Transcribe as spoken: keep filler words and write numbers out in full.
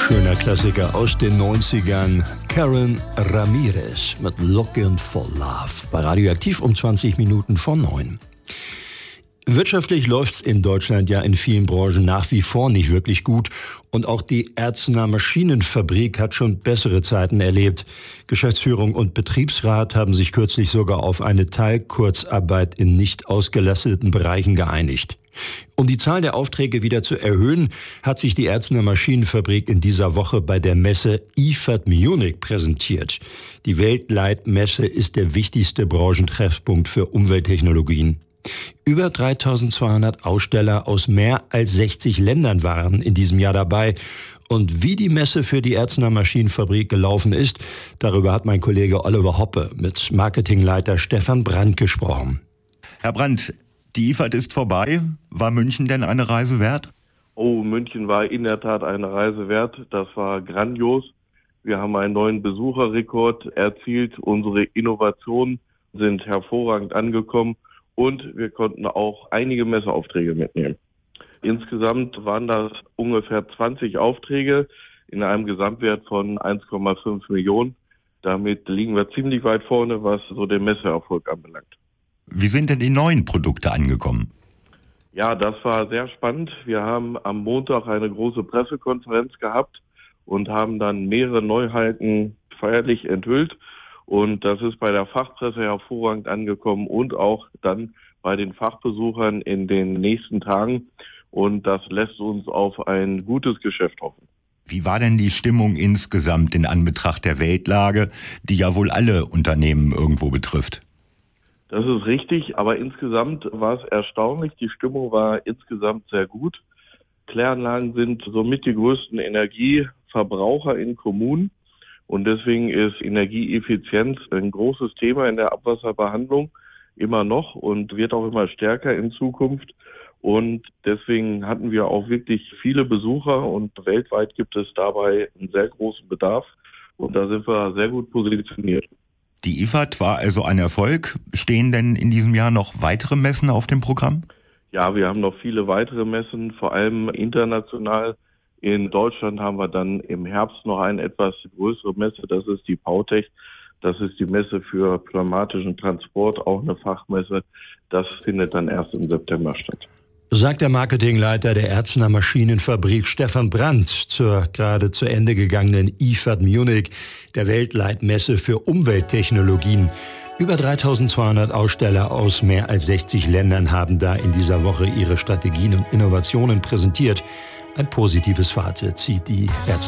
Schöner Klassiker aus den neunzigern. Karen Ramirez mit Looking for Love. Bei Radioaktiv um zwanzig Minuten vor neun. Wirtschaftlich läuft's in Deutschland ja in vielen Branchen nach wie vor nicht wirklich gut. Und auch die Erzner Maschinenfabrik hat schon bessere Zeiten erlebt. Geschäftsführung und Betriebsrat haben sich kürzlich sogar auf eine Teilkurzarbeit in nicht ausgelasteten Bereichen geeinigt. Um die Zahl der Aufträge wieder zu erhöhen, hat sich die Erzner Maschinenfabrik in dieser Woche bei der Messe I F A D Munich präsentiert. Die Weltleitmesse ist der wichtigste Branchentreffpunkt für Umwelttechnologien. Über dreitausendzweihundert Aussteller aus mehr als sechzig Ländern waren in diesem Jahr dabei. Und wie die Messe für die Erzner Maschinenfabrik gelaufen ist, darüber hat mein Kollege Oliver Hoppe mit Marketingleiter Stefan Brandt gesprochen. Herr Brandt, die I F A D ist vorbei. War München denn eine Reise wert? Oh, München war in der Tat eine Reise wert. Das war grandios. Wir haben einen neuen Besucherrekord erzielt. Unsere Innovationen sind hervorragend angekommen. Und wir konnten auch einige Messeaufträge mitnehmen. Insgesamt waren das ungefähr zwanzig Aufträge in einem Gesamtwert von eins Komma fünf Millionen. Damit liegen wir ziemlich weit vorne, was so den Messeerfolg anbelangt. Wie sind denn die neuen Produkte angekommen? Ja, das war sehr spannend. Wir haben am Montag eine große Pressekonferenz gehabt und haben dann mehrere Neuheiten feierlich enthüllt. Und das ist bei der Fachpresse hervorragend angekommen und auch dann bei den Fachbesuchern in den nächsten Tagen. Und das lässt uns auf ein gutes Geschäft hoffen. Wie war denn die Stimmung insgesamt in Anbetracht der Weltlage, die ja wohl alle Unternehmen irgendwo betrifft? Das ist richtig, aber insgesamt war es erstaunlich. Die Stimmung war insgesamt sehr gut. Kläranlagen sind somit die größten Energieverbraucher in Kommunen. Und deswegen ist Energieeffizienz ein großes Thema in der Abwasserbehandlung immer noch und wird auch immer stärker in Zukunft. Und deswegen hatten wir auch wirklich viele Besucher und weltweit gibt es dabei einen sehr großen Bedarf. Und da sind wir sehr gut positioniert. Die I F A D war also ein Erfolg. Stehen denn in diesem Jahr noch weitere Messen auf dem Programm? Ja, wir haben noch viele weitere Messen, vor allem international. In Deutschland haben wir dann im Herbst noch eine etwas größere Messe, das ist die Pautech. Das ist die Messe für pneumatischen Transport, auch eine Fachmesse. Das findet dann erst im September statt. Sagt der Marketingleiter der Erzner Maschinenfabrik Stefan Brandt zur gerade zu Ende gegangenen I F A D Munich, der Weltleitmesse für Umwelttechnologien. Über dreitausendzweihundert Aussteller aus mehr als sechzig Ländern haben da in dieser Woche ihre Strategien und Innovationen präsentiert. Ein positives Fazit zieht die Ärzte.